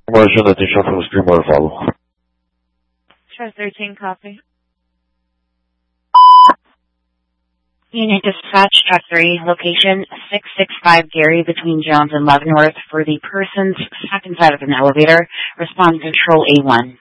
Margin addition from Streamline follow. Track 13, copy. Unit dispatch, Track 3, location 665 Gary between Jones and Leavenworth for the person's second side of an elevator. Respond control A1.